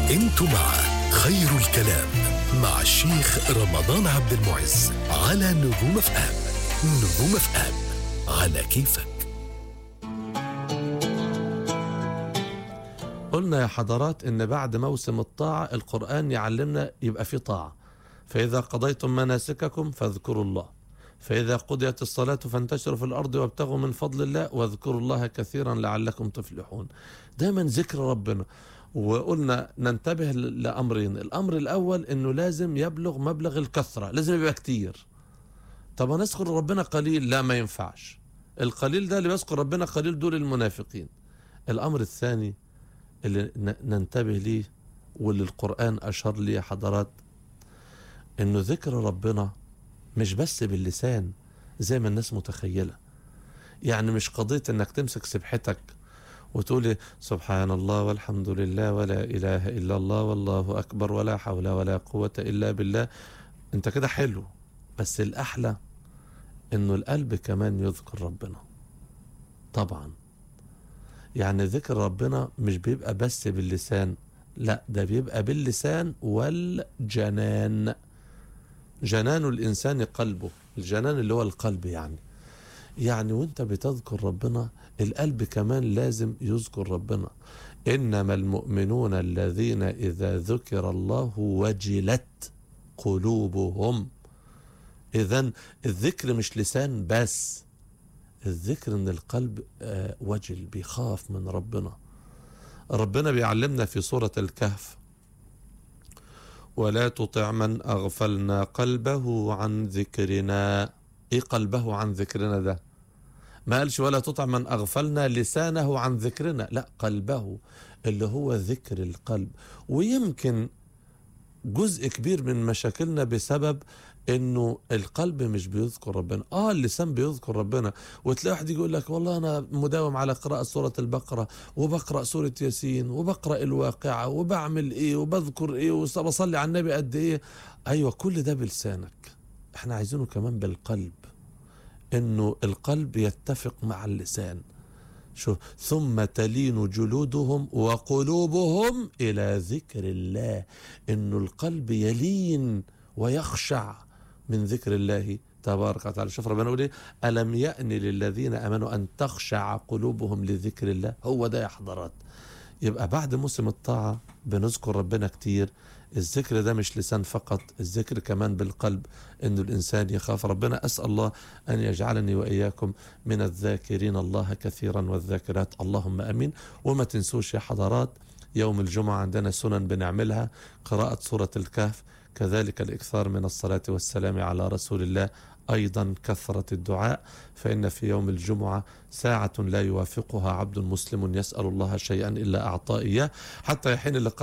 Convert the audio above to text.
انتم مع خير الكلام مع الشيخ رمضان عبد المعز على نجوم اف ام. نجوم اف ام على كيفك. قلنا يا حضرات ان بعد موسم الطاعة القرآن يعلمنا يبقى في طاعة. فإذا قضيتم مناسككم فاذكروا الله، فإذا قضيت الصلاة فانتشروا في الأرض وابتغوا من فضل الله واذكروا الله كثيرا لعلكم تفلحون. دايما ذكر ربنا. وقلنا ننتبه لأمرين. الأمر الأول أنه لازم يبلغ مبلغ الكثرة، لازم يبقى كتير. طب هنذكر ربنا قليل؟ لا، ما ينفعش. القليل ده اللي بيذكر ربنا قليل دول المنافقين. الأمر الثاني اللي ننتبه ليه واللي القرآن أشار ليه يا حضرات، أنه ذكر ربنا مش بس باللسان زي ما الناس متخيلة. يعني مش قضية أنك تمسك سبحتك وتقولي سبحان الله والحمد لله ولا إله إلا الله والله أكبر ولا حول ولا قوة إلا بالله. انت كده حلو، بس الأحلى انه القلب كمان يذكر ربنا. طبعا يعني ذكر ربنا مش بيبقى بس باللسان، لا ده بيبقى باللسان والجنان. جنان الإنسان قلبه، الجنان اللي هو القلب. يعني وانت بتذكر ربنا القلب كمان لازم يذكر ربنا. إنما المؤمنون الذين إذا ذكر الله وجلت قلوبهم. إذن الذكر مش لسان بس، الذكر ان القلب وجل، بيخاف من ربنا. ربنا بيعلمنا في سورة الكهف: ولا تطع من أغفلنا قلبه عن ذكرنا. ايه قلبه عن ذكرنا ده؟ ما قالش ولا تطع من أغفلنا لسانه عن ذكرنا، لا، قلبه اللي هو ذكر القلب. ويمكن جزء كبير من مشاكلنا بسبب انه القلب مش بيذكر ربنا. اللسان بيذكر ربنا، وتلاقي واحد يقول لك والله انا مداوم على قراءة سورة البقرة وبقرأ سورة ياسين وبقرأ الواقعة وبعمل ايه وبذكر ايه وبصلي على النبي قد ايه. ايوه كل ده بلسانك، احنا عايزينه كمان بالقلب، انه القلب يتفق مع اللسان. شوف: ثم تلين جلودهم وقلوبهم إلى ذكر الله. إنه القلب يلين ويخشع من ذكر الله تبارك وتعالى. شوف ربنا يقول ايه: ألم يأن للذين آمنوا أن تخشع قلوبهم لذكر الله. هو ده يا حضرات. يبقى بعد موسم الطاعة بنذكر ربنا كتير. الذكر ده مش لسان فقط، الذكر كمان بالقلب، انه الانسان يخاف ربنا. اسأل الله ان يجعلني واياكم من الذاكرين الله كثيرا والذاكرات، اللهم امين. وما تنسوش يا حضرات يوم الجمعة عندنا سنن بنعملها: قراءة سورة الكهف، كذلك الإكثار من الصلاة والسلام على رسول الله، أيضا كثرة الدعاء. فإن في يوم الجمعة ساعة لا يوافقها عبد مسلم يسأل الله شيئا إلا أعطاه إياه حتى يحين اللقاء